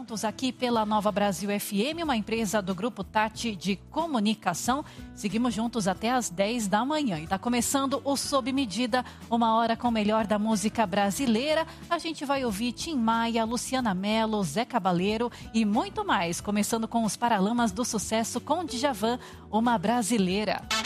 juntos aqui pela Nova Brasil FM, uma empresa do Grupo Tati de Comunicação. Seguimos juntos até às 10 da manhã. E está começando o Sob Medida, uma hora com o melhor da música brasileira. A gente vai ouvir Tim Maia, Luciana Mello, Zé Cabaleiro e muito mais. Começando com os Paralamas do Sucesso com Djavan, uma brasileira.